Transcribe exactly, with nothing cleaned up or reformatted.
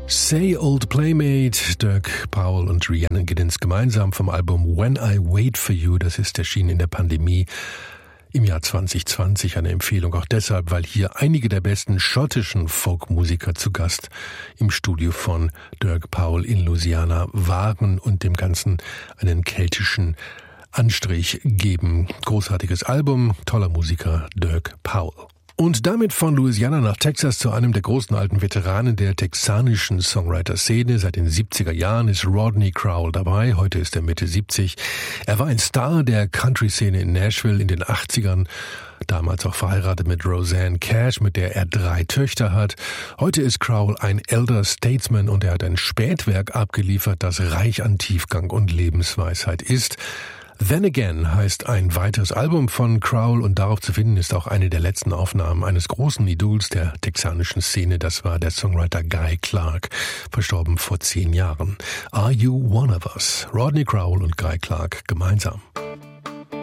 Say Old Playmate, Dirk Powell und Rhiannon Giddens gemeinsam vom Album When I Wait For You, das ist erschienen in der Pandemie im Jahr zwanzig zwanzig, eine Empfehlung auch deshalb, weil hier einige der besten schottischen Folkmusiker zu Gast im Studio von Dirk Powell in Louisiana waren und dem Ganzen einen keltischen Anstrich geben. Großartiges Album, toller Musiker Dirk Powell. Und damit von Louisiana nach Texas zu einem der großen alten Veteranen der texanischen Songwriter-Szene. Seit den siebziger Jahren ist Rodney Crowell dabei. Heute ist er Mitte siebzig. Er war ein Star der Country-Szene in Nashville in den achtzigern. Damals auch verheiratet mit Roseanne Cash, mit der er drei Töchter hat. Heute ist Crowell ein Elder Statesman und er hat ein Spätwerk abgeliefert, das reich an Tiefgang und Lebensweisheit ist. Then Again heißt ein weiteres Album von Crowell und darauf zu finden ist auch eine der letzten Aufnahmen eines großen Idols der texanischen Szene. Das war der Songwriter Guy Clark, verstorben vor zehn Jahren. Are You One of Us? Rodney Crowell und Guy Clark gemeinsam.